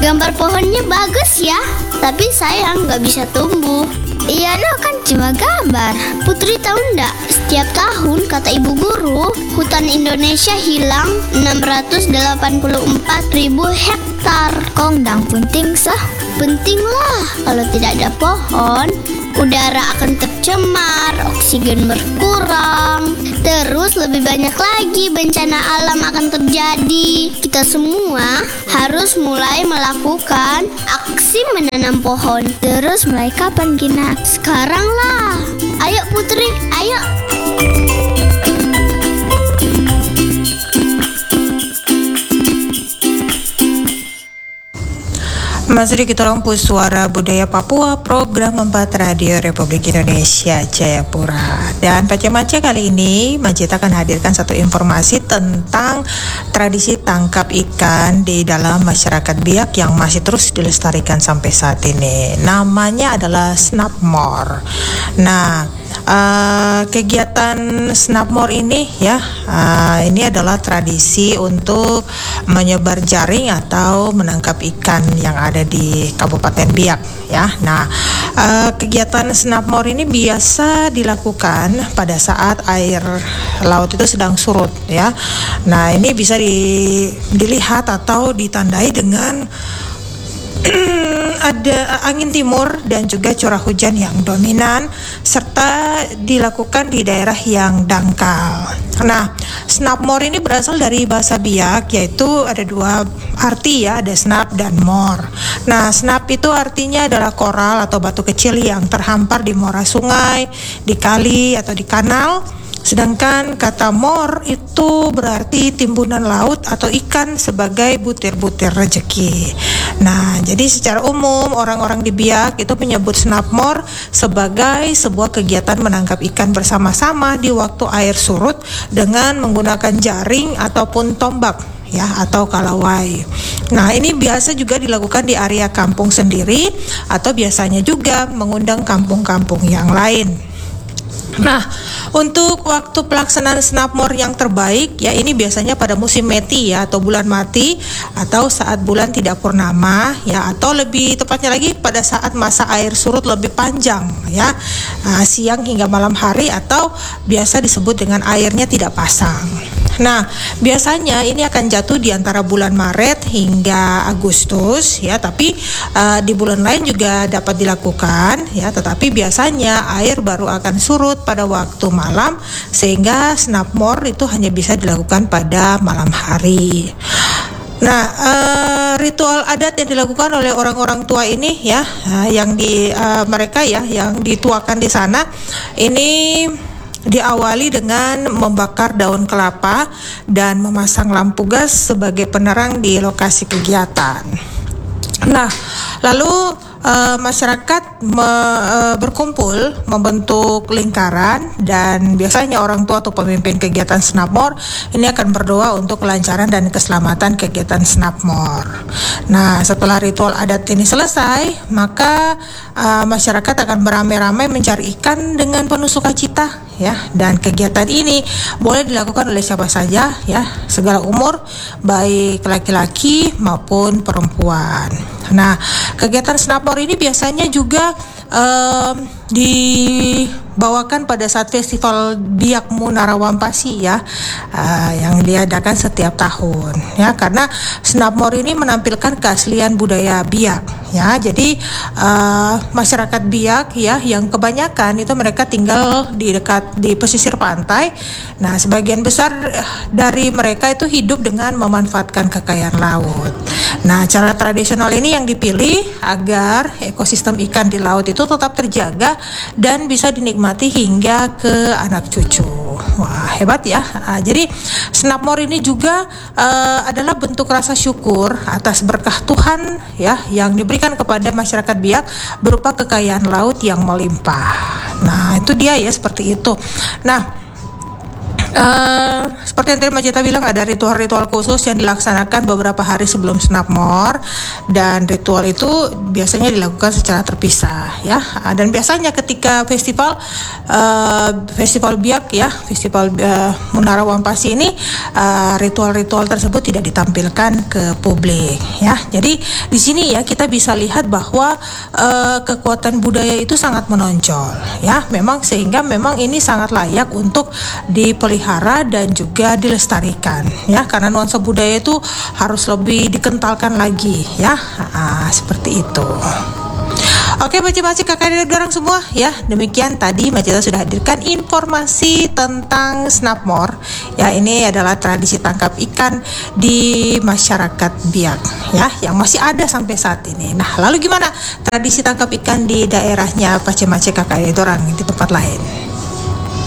Gambar pohonnya bagus ya, tapi sayang nggak bisa tumbuh. Iya no, kan cuma gambar. Putri tahu ndak? Setiap tahun kata ibu guru, hutan Indonesia hilang 684.000 hektar. Kongdang penting sah. Penting lah, kalau tidak ada pohon, udara akan tercemar, oksigen berkurang, terus lebih banyak lagi bencana alam akan terjadi. Kita semua harus mulai melakukan aksi menanam pohon. Terus mulai kapan Gina? Sekarang lah. Ayo Putri, ayo. Masih kita rompu suara budaya Papua, program 4 Radio Republik Indonesia Jayapura. Dan pada Mace kali ini Majita akan hadirkan satu informasi tentang tradisi tangkap ikan di dalam masyarakat Biak yang masih terus dilestarikan sampai saat ini. Namanya adalah Snapmore. Nah, kegiatan Snapmore ini ya, ini adalah tradisi untuk menyebar jaring atau menangkap ikan yang ada di Kabupaten Biak ya. Nah, kegiatan Snapmore ini biasa dilakukan pada saat air laut itu sedang surut ya. Nah, ini bisa dilihat atau ditandai dengan ada angin timur dan juga curah hujan yang dominan serta dilakukan di daerah yang dangkal. Nah, Snapmore ini berasal dari bahasa Biak, yaitu ada dua arti ya, ada snap dan more. Nah, snap itu artinya adalah koral atau batu kecil yang terhampar di muara sungai, di kali atau di kanal. Sedangkan kata mor itu berarti timbunan laut atau ikan sebagai butir-butir rezeki. Nah, jadi secara umum orang-orang di Biak itu menyebut Snapmore sebagai sebuah kegiatan menangkap ikan bersama-sama di waktu air surut dengan menggunakan jaring ataupun tombak ya, atau kalawai. Nah, ini biasa juga dilakukan di area kampung sendiri atau biasanya juga mengundang kampung-kampung yang lain. Nah, untuk waktu pelaksanaan Snapmore yang terbaik ya, ini biasanya pada musim meti ya, atau bulan mati, atau saat bulan tidak purnama ya, atau lebih tepatnya lagi pada saat masa air surut lebih panjang ya, siang hingga malam hari, atau biasa disebut dengan airnya tidak pasang. Nah, biasanya ini akan jatuh di antara bulan Maret hingga Agustus ya, tapi di bulan lain juga dapat dilakukan ya, tetapi biasanya air baru akan surut pada waktu malam, sehingga Snapmore itu hanya bisa dilakukan pada malam hari. Nah, ritual adat yang dilakukan oleh orang-orang tua ini ya, yang mereka ya yang dituakan di sana ini diawali dengan membakar daun kelapa dan memasang lampu gas sebagai penerang di lokasi kegiatan. Nah, lalu masyarakat berkumpul membentuk lingkaran, dan biasanya orang tua atau pemimpin kegiatan Snapmore ini akan berdoa untuk kelancaran dan keselamatan kegiatan Snapmore. Nah, setelah ritual adat ini selesai, maka masyarakat akan beramai-ramai mencari ikan dengan penuh sukacita ya, dan kegiatan ini boleh dilakukan oleh siapa saja ya, segala umur, baik laki-laki maupun perempuan. Nah, kegiatan Snapmore ini biasanya juga dibawakan pada saat festival Biak Munara Wampasi ya, yang diadakan setiap tahun ya, karena Snapmore ini menampilkan keaslian budaya Biak ya. Jadi masyarakat Biak ya, yang kebanyakan itu mereka tinggal di pesisir pantai. Nah, sebagian besar dari mereka itu hidup dengan memanfaatkan kekayaan laut. Nah, cara tradisional ini yang dipilih agar ekosistem ikan di laut itu tetap terjaga dan bisa dinikmati hingga ke anak cucu. Wah, hebat ya. Jadi Snapmore ini juga adalah bentuk rasa syukur atas berkah Tuhan ya, yang diberikan kepada masyarakat Biak berupa kekayaan laut yang melimpah. Nah, itu dia ya, seperti itu. Nah, Seperti yang tadi Macita bilang, ada ritual-ritual khusus yang dilaksanakan beberapa hari sebelum Snapmore, dan ritual itu biasanya dilakukan secara terpisah ya. Dan biasanya ketika festival Biak ya, festival Menara Wampasi ini, ritual-ritual tersebut tidak ditampilkan ke publik ya. Jadi di sini ya kita bisa lihat bahwa kekuatan budaya itu sangat menonjol ya. Sehingga memang ini sangat layak untuk dipelihara dan juga dilestarikan ya, karena nuansa budaya itu harus lebih dikentalkan lagi ya. Seperti itu. Oke, Macik-macik kakak dan orang semua ya, demikian tadi Macita sudah hadirkan informasi tentang Snapmore ya. Ini adalah tradisi tangkap ikan di masyarakat Biak ya, yang masih ada sampai saat ini. Nah, lalu gimana tradisi tangkap ikan di daerahnya Macik-macik kakak dan orang di tempat lain?